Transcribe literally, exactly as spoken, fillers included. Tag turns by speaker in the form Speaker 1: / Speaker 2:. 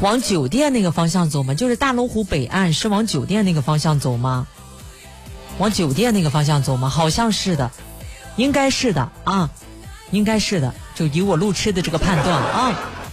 Speaker 1: 往酒店那个方向走吗？就是大龙湖北岸是往酒店那个方向走吗？往酒店那个方向走吗？好像是的，应该是的啊，应该是的，就以我路痴的这个判断啊。